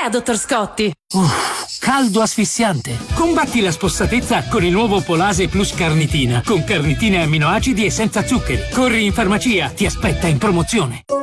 ha, dottor Scotti? Caldo asfissiante. Combatti la spossatezza con il nuovo Polase Plus Carnitina, con carnitine e amminoacidi e senza zuccheri. Corri in farmacia, ti aspetta in promozione.